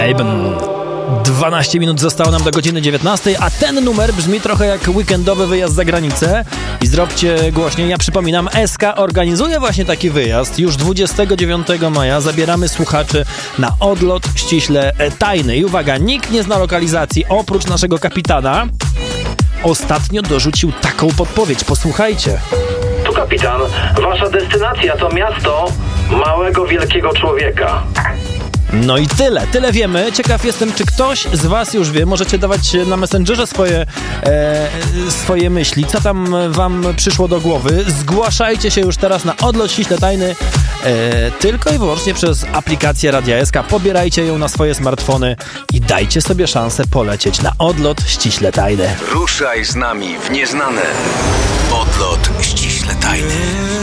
Haven. 12 minut zostało nam do godziny 19, a ten numer brzmi trochę jak weekendowy wyjazd za granicę. I zróbcie głośniej, ja przypominam, SK organizuje właśnie taki wyjazd. Już 29 maja zabieramy słuchaczy na odlot ściśle tajny. I uwaga, nikt nie zna lokalizacji oprócz naszego kapitana. Ostatnio dorzucił taką podpowiedź, posłuchajcie. Tu kapitan, wasza destynacja to miasto małego, wielkiego człowieka. No i tyle wiemy. Ciekaw jestem, czy ktoś z was już wie. Możecie dawać na Messengerze swoje myśli. Co tam wam przyszło do głowy? Zgłaszajcie się już teraz na odlot ściśle tajny tylko i wyłącznie przez aplikację Radia SK. Pobierajcie ją na swoje smartfony i dajcie sobie szansę polecieć na odlot ściśle tajny. Ruszaj z nami w nieznane. Odlot ściśle tajny.